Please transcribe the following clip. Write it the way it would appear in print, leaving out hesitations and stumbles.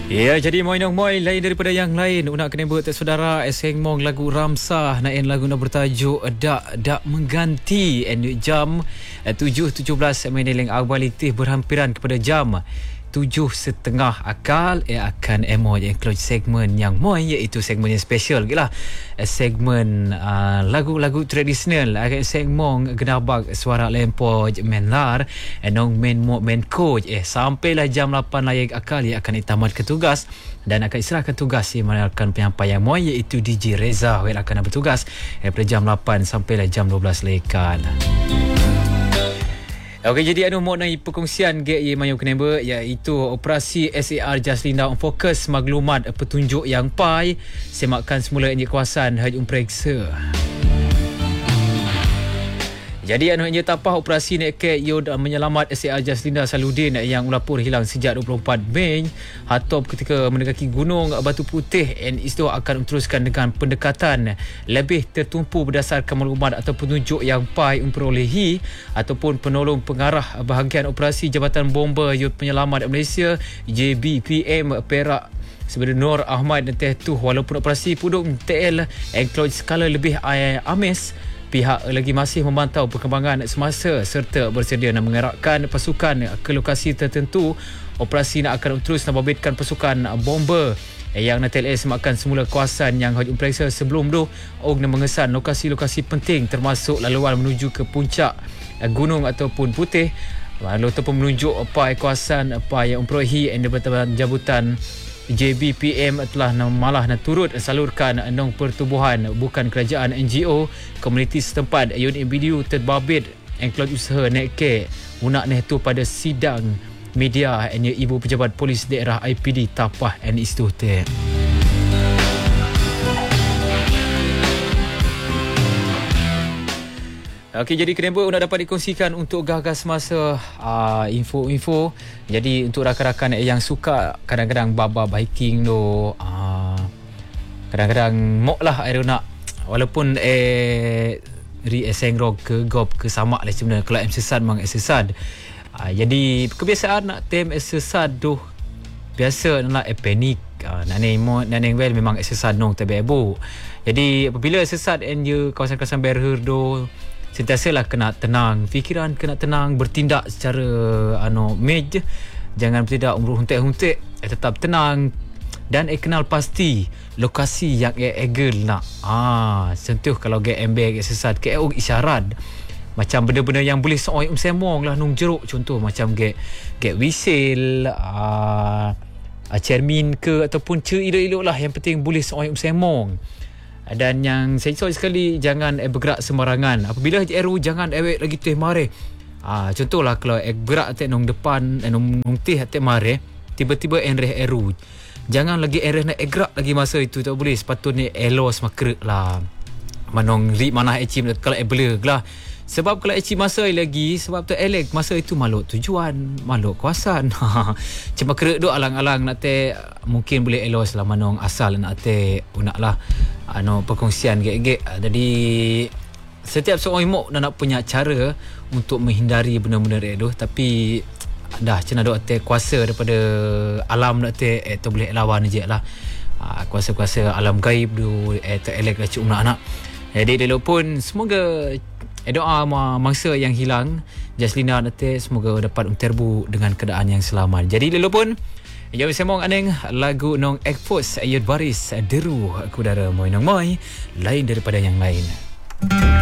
Ya, jadi moi nong moi lain daripada yang lain. Unak kena buat saudara Eseng Mong lagu Ramsah naen lagu nak bertajuk dak mengganti jam 7.17 menit awalitih berhampiran kepada jam 7.30 akal akan emoji include segmen yang moi iaitu segmen yang special gila segmen lagu-lagu tradisional akan segmong genabak suara lempoj menlar nong men coach sampailah jam 8 layak akal akan ditamat ke tugas dan akan istirahatkan tugas mengenalkan penyampaian moi iaitu DJ Reza yang akan bertugas pada jam 8 sampailah jam 12 lekan. Okey, jadi mau naik perkongsian ge mayu kenapa iaitu operasi SAR Jaslinda fokus maklumat petunjuk yang pai semakan semula ini kawasan Haji Periksa. Jadi ini tapah operasi nek ke yod menyelamat SAR Jaslinda Saludin yang ulapur hilang sejak 24 Mei hatop ketika mendekati gunung Batu Putih and isto akan teruskan dengan pendekatan lebih tertumpu berdasarkan maklumat atau petunjuk yang pai memperolehi ataupun penolong pengarah bahagian operasi Jabatan Bomba Yod Penyelamat Malaysia JBPM Perak sebenarnya Nur Ahmad Tehtuh walaupun operasi pudung TL include skala lebih amis, pihak lagi masih memantau perkembangan semasa serta bersedia nak mengerakkan pasukan ke lokasi tertentu. Operasi nak akan terus membabitkan pasukan bomba yang nanti semakan semula kawasan yang Haji Periksa sebelum tu nak mengesan lokasi-lokasi penting termasuk laluan menuju ke puncak gunung ataupun putih lalu ataupun menunjuk apa kawasan apa yang memperolehi jabatan JBPM telah malah turut salurkan nong pertubuhan bukan kerajaan NGO komuniti setempat unit video terbabit include usaha neke unak tu pada sidang media hanya ibu pejabat polis daerah IPD Tapah and Istute. Okey, jadi kenapa nak dapat dikongsikan untuk gagas masa info-info. Jadi untuk rakan-rakan yang suka kadang-kadang baba biking tu kadang-kadang mok lah nak walaupun Sengrog ke Gob ke Samak lah sebenarnya kalau sesat memang sesat. Jadi kebiasaan nak tem sesat tu biasa nak panik naneng well memang sesat nong tabebu. Jadi apabila sesat and you kawasan-kawasan barrier tu sentiasalah kena tenang, fikiran kena tenang, bertindak secara mej, jangan bertindak umur huntik-huntik, tetap tenang dan kenal pasti lokasi yang egel nak. Sentuh kalau ge embek sesat ke isyarat macam benda-benda yang boleh sooi semong lah nung jeruk, contoh macam ge whistle cermin ke ataupun elok-elok lah, yang penting boleh sooi semong. Dan yang saya sekali jangan bergerak sembarangan. Apabila eru jangan awek lagi teh mare. Contohlah kalau bergerak atek nong depan nong teh atek mare, tiba-tiba enreh eru. Jangan lagi enreh nak gerak lagi masa itu, tak boleh. Sepatutnya elos makrek lah. Manong ri mana ecim kalau blur lah. Sebab kalau ecim masa lagi sebab tu elek masa itu maluk tujuan, maluk kawasan. Cuma kerek do alang-alang nak teh mungkin boleh elos lah manong asal nak teh unaklah perkongsian gek-gek. Jadi setiap seorang imok nak punya cara untuk menghindari benda-benda itu, tapi dah cina do teh kuasa daripada alam nak teh tu boleh lawan je lah. Kuasa-kuasa alam gaib tu elek lah cuk anak. Jadi dulu pun semoga doa mangsa yang hilang Jaslinda nanti semoga dapat terbu dengan keadaan yang selamat. Jadi dulu pun yang semong aneng lagu nong Ekfos Ayat Baris Deru Kudara Moi nong Moi lain daripada yang lain.